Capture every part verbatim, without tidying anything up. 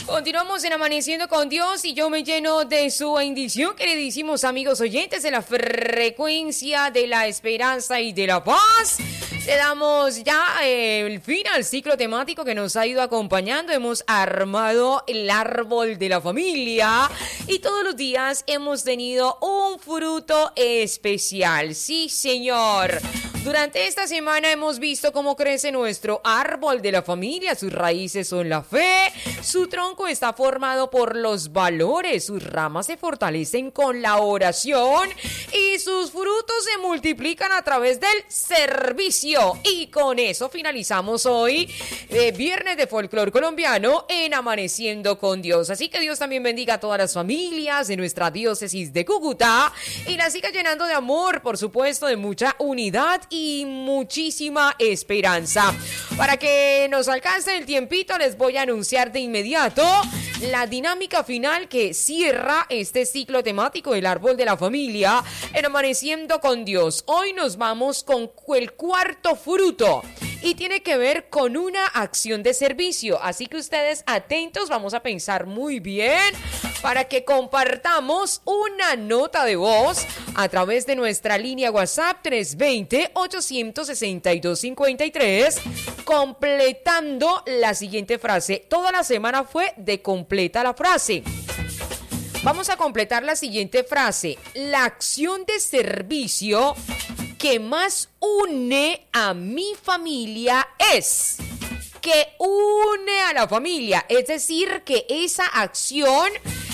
Continuamos en Amaneciendo con Dios y yo me lleno de su bendición, queridísimos amigos oyentes de la frecuencia de la esperanza y de la paz. Le damos ya eh, el fin al ciclo temático que nos ha ido acompañando. Hemos armado el árbol de la familia y todos los días hemos tenido un fruto especial. Sí, señor. Durante esta semana hemos visto cómo crece nuestro árbol de la familia. Sus raíces son la fe, su tronco está formado por los valores, sus ramas se fortalecen con la oración y sus frutos se multiplican a través del servicio. Y con eso finalizamos hoy, eh, viernes de folclor colombiano en Amaneciendo con Dios. Así que Dios también bendiga a todas las familias de nuestra diócesis de Cúcuta y la siga llenando de amor, por supuesto, de mucha unidad y muchísima esperanza. Para que nos alcance el tiempito, les voy a anunciar de inmediato la dinámica final que cierra este ciclo temático del árbol de la familia en Amaneciendo con Dios. Hoy nos vamos con el cuarto fruto y tiene que ver con una acción de servicio. Así que ustedes atentos, vamos a pensar muy bien para que compartamos una nota de voz a través de nuestra línea WhatsApp tres dos cero, ocho seis dos, cinco tres, completando la siguiente frase. Toda la semana fue de completa la frase. Vamos a completar la siguiente frase. La acción de servicio que más une a mi familia es... que une a la familia, es decir, que esa acción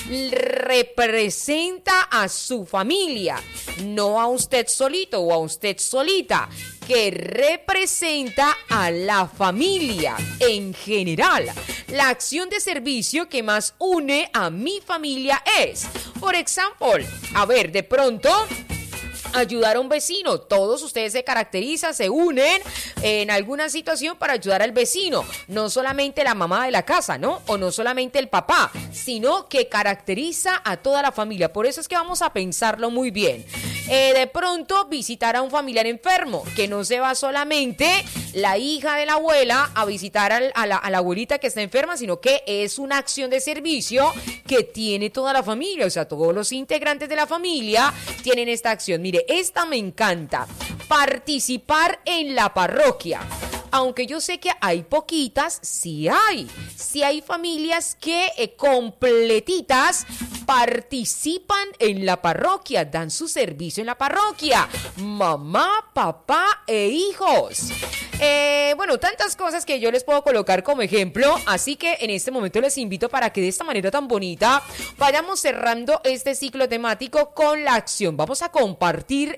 representa a su familia, no a usted solito o a usted solita, que representa a la familia en general. La acción de servicio que más une a mi familia es, por ejemplo, a ver, de pronto... ayudar a un vecino. Todos ustedes se caracterizan, se unen en alguna situación para ayudar al vecino. No solamente la mamá de la casa, ¿no? O no solamente el papá, sino que caracteriza a toda la familia. Por eso es que vamos a pensarlo muy bien. Eh, de pronto visitar a un familiar enfermo, que no se va solamente la hija de la abuela a visitar al, a, la, a la abuelita que está enferma, sino que es una acción de servicio que tiene toda la familia. O sea, todos los integrantes de la familia tienen esta acción. Mire, esta me encanta. Participar en la parroquia. Aunque yo sé que hay poquitas, sí hay. Sí hay familias que eh, completitas participan en la parroquia, dan su servicio en la parroquia. Mamá, papá e hijos. Eh, bueno, tantas cosas que yo les puedo colocar como ejemplo. Así que en este momento les invito para que de esta manera tan bonita vayamos cerrando este ciclo temático con la acción. Vamos a compartir